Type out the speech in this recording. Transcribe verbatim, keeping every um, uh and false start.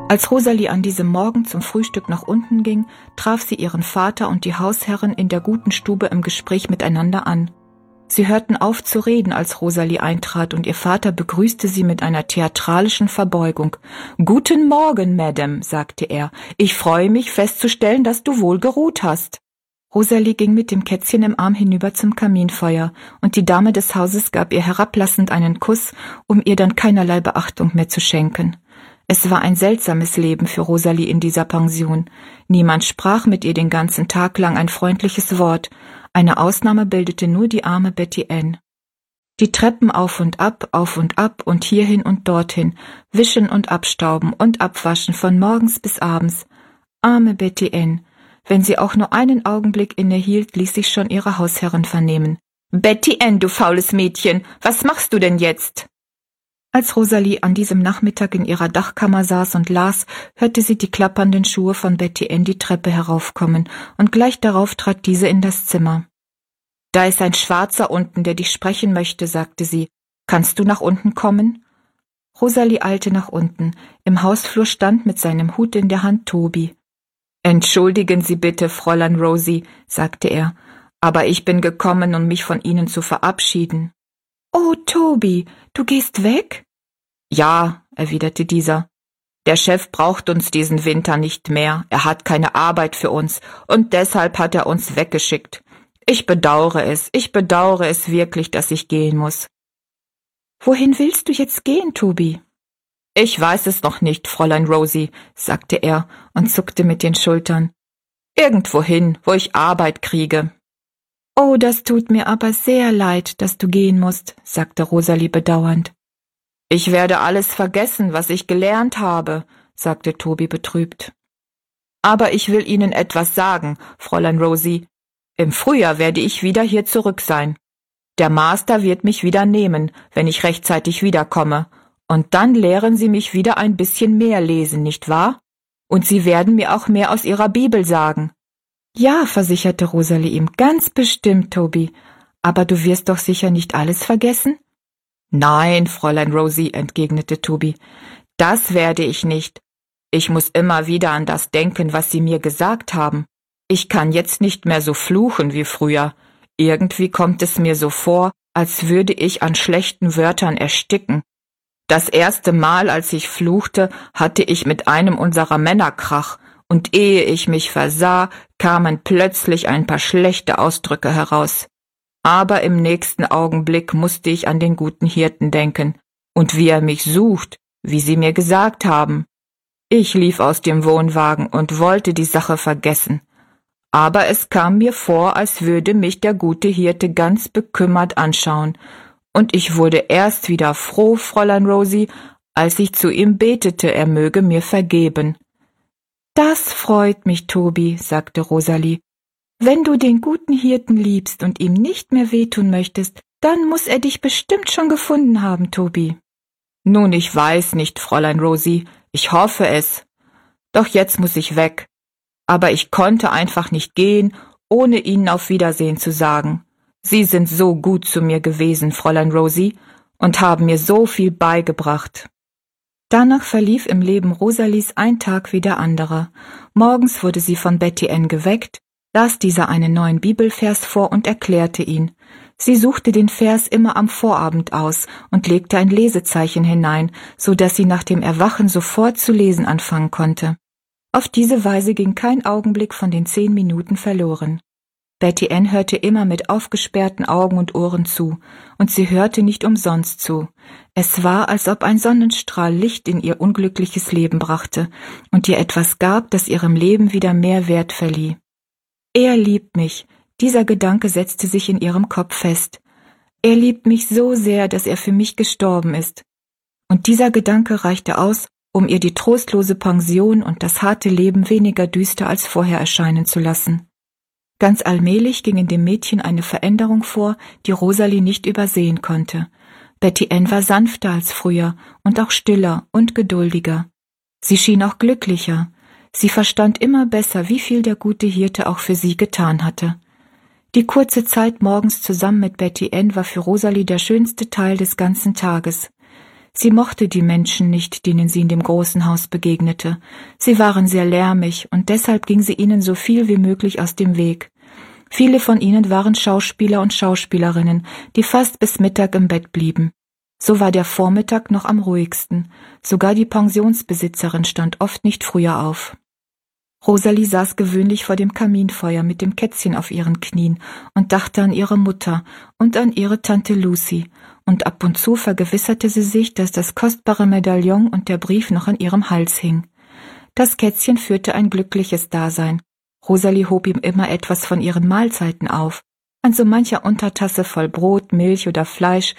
Als Rosalie an diesem Morgen zum Frühstück nach unten ging, traf sie ihren Vater und die Hausherrin in der guten Stube im Gespräch miteinander an. Sie hörten auf zu reden, als Rosalie eintrat, und ihr Vater begrüßte sie mit einer theatralischen Verbeugung. »Guten Morgen, Madame«, sagte er. »Ich freue mich festzustellen, dass du wohl geruht hast.« Rosalie ging mit dem Kätzchen im Arm hinüber zum Kaminfeuer, und die Dame des Hauses gab ihr herablassend einen Kuss, um ihr dann keinerlei Beachtung mehr zu schenken. Es war ein seltsames Leben für Rosalie in dieser Pension. Niemand sprach mit ihr den ganzen Tag lang ein freundliches Wort. Eine Ausnahme bildete nur die arme Betty Ann. Die Treppen auf und ab, auf und ab und hierhin und dorthin, wischen und abstauben und abwaschen von morgens bis abends. Arme Betty Ann. Wenn sie auch nur einen Augenblick innehielt, ließ sich schon ihre Hausherrin vernehmen. »Betty Ann, du faules Mädchen, was machst du denn jetzt?« Als Rosalie an diesem Nachmittag in ihrer Dachkammer saß und las, hörte sie die klappernden Schuhe von Betty Ann die Treppe heraufkommen, und gleich darauf trat diese in das Zimmer. »Da ist ein Schwarzer unten, der dich sprechen möchte«, sagte sie. »Kannst du nach unten kommen?« Rosalie eilte nach unten. Im Hausflur stand mit seinem Hut in der Hand Toby. »Entschuldigen Sie bitte, Fräulein Rosie«, sagte er, »aber ich bin gekommen, um mich von Ihnen zu verabschieden.« »Oh, Toby, du gehst weg?« »Ja«, erwiderte dieser. »Der Chef braucht uns diesen Winter nicht mehr, er hat keine Arbeit für uns, und deshalb hat er uns weggeschickt. Ich bedauere es, ich bedauere es wirklich, dass ich gehen muss.« »Wohin willst du jetzt gehen, Toby?« »Ich weiß es noch nicht, Fräulein Rosie«, sagte er und zuckte mit den Schultern. »Irgendwohin, wo ich Arbeit kriege.« »Oh, das tut mir aber sehr leid, dass du gehen musst«, sagte Rosalie bedauernd. »Ich werde alles vergessen, was ich gelernt habe«, sagte Toby betrübt. »Aber ich will Ihnen etwas sagen, Fräulein Rosie. Im Frühjahr werde ich wieder hier zurück sein. Der Master wird mich wieder nehmen, wenn ich rechtzeitig wiederkomme. Und dann lehren Sie mich wieder ein bisschen mehr lesen, nicht wahr? Und Sie werden mir auch mehr aus Ihrer Bibel sagen.« »Ja«, versicherte Rosalie ihm, »ganz bestimmt, Toby. Aber du wirst doch sicher nicht alles vergessen?« »Nein, Fräulein Rosie«, entgegnete Toby, »das werde ich nicht. Ich muss immer wieder an das denken, was Sie mir gesagt haben. Ich kann jetzt nicht mehr so fluchen wie früher. Irgendwie kommt es mir so vor, als würde ich an schlechten Wörtern ersticken. Das erste Mal, als ich fluchte, hatte ich mit einem unserer Männer Krach, und ehe ich mich versah, kamen plötzlich ein paar schlechte Ausdrücke heraus. Aber im nächsten Augenblick musste ich an den guten Hirten denken, und wie er mich sucht, wie Sie mir gesagt haben. Ich lief aus dem Wohnwagen und wollte die Sache vergessen. Aber es kam mir vor, als würde mich der gute Hirte ganz bekümmert anschauen, und ich wurde erst wieder froh, Fräulein Rosie, als ich zu ihm betete, er möge mir vergeben.« »Das freut mich, Toby«, sagte Rosalie. »Wenn du den guten Hirten liebst und ihm nicht mehr wehtun möchtest, dann muss er dich bestimmt schon gefunden haben, Toby.« »Nun, ich weiß nicht, Fräulein Rosie, ich hoffe es. Doch jetzt muss ich weg. Aber ich konnte einfach nicht gehen, ohne Ihnen auf Wiedersehen zu sagen. Sie sind so gut zu mir gewesen, Fräulein Rosie, und haben mir so viel beigebracht.« Danach verlief im Leben Rosalies ein Tag wie der andere. Morgens wurde sie von Betty Ann geweckt, las dieser einen neuen Bibelvers vor und erklärte ihn. Sie suchte den Vers immer am Vorabend aus und legte ein Lesezeichen hinein, so dass sie nach dem Erwachen sofort zu lesen anfangen konnte. Auf diese Weise ging kein Augenblick von den zehn Minuten verloren. Betty Ann hörte immer mit aufgesperrten Augen und Ohren zu, und sie hörte nicht umsonst zu. Es war, als ob ein Sonnenstrahl Licht in ihr unglückliches Leben brachte und ihr etwas gab, das ihrem Leben wieder mehr Wert verlieh. »Er liebt mich«, dieser Gedanke setzte sich in ihrem Kopf fest. »Er liebt mich so sehr, dass er für mich gestorben ist.« Und dieser Gedanke reichte aus, um ihr die trostlose Pension und das harte Leben weniger düster als vorher erscheinen zu lassen. Ganz allmählich ging in dem Mädchen eine Veränderung vor, die Rosalie nicht übersehen konnte. Betty Ann war sanfter als früher und auch stiller und geduldiger. Sie schien auch glücklicher. Sie verstand immer besser, wie viel der gute Hirte auch für sie getan hatte. Die kurze Zeit morgens zusammen mit Betty Ann war für Rosalie der schönste Teil des ganzen Tages. Sie mochte die Menschen nicht, denen sie in dem großen Haus begegnete. Sie waren sehr lärmig, und deshalb ging sie ihnen so viel wie möglich aus dem Weg. Viele von ihnen waren Schauspieler und Schauspielerinnen, die fast bis Mittag im Bett blieben. So war der Vormittag noch am ruhigsten. Sogar die Pensionsbesitzerin stand oft nicht früher auf. Rosalie saß gewöhnlich vor dem Kaminfeuer mit dem Kätzchen auf ihren Knien und dachte an ihre Mutter und an ihre Tante Lucy, und ab und zu vergewisserte sie sich, dass das kostbare Medaillon und der Brief noch an ihrem Hals hing. Das Kätzchen führte ein glückliches Dasein. Rosalie hob ihm immer etwas von ihren Mahlzeiten auf. An so mancher Untertasse voll Brot, Milch oder Fleisch